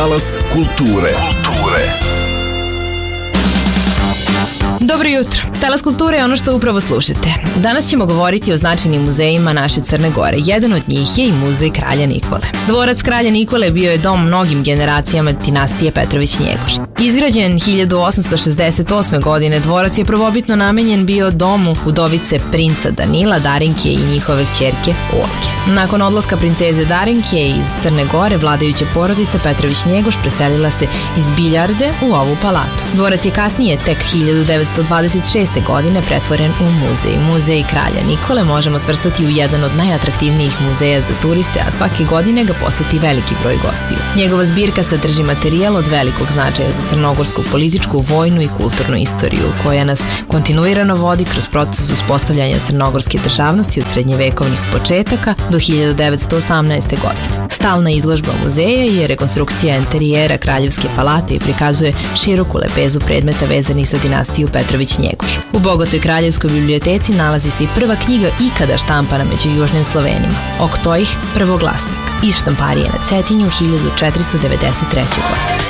Talas kulture. Dobro jutro. Talas kulture je ono što upravo slušate. Danas ćemo govoriti o značajnim muzejima naše Crne Gore. Jedan od njih je i muzej Kralja Nikole. Dvorac Kralja Nikole bio je dom mnogim generacijama dinastije Petrović-Njegoš. Izgrađen 1868. godine, dvorac je prvobitno namenjen bio domu udovice princa Danila, Darinke i njihove kćerke Olge. Nakon odlaska princeze Darinke iz Crne Gore, vladajuća porodica Petrović-Njegoš preselila se iz Biljarde u ovu palatu. Dvorac je kasnije, tek 1926. godine, pretvoren u muzej. Muzej Kralja Nikole možemo svrstati u jedan od najatraktivnijih muzeja za turiste, a svake godine ga poseti veliki broj gostiju. Njegova zbirka sadrži materijal od velikog značaja za crnogorsku političku, vojnu i kulturnu istoriju, koja nas kontinuirano vodi kroz proces uspostavljanja crnogorske državnosti od srednjevekovnih početaka do 1918. godine. Stalna izložba muzeja je rekonstrukcija enterijera Kraljevske palate i prikazuje široku lepezu predmeta vezanih sa dinastiju Petrović-Njegoš. U bogatoj Kraljevskoj biblioteci nalazi se i prva knjiga ikada štampana među južnim Slovenima, Oktojih prvoglasnik, iz štamparije na Cetinju 1493. godine.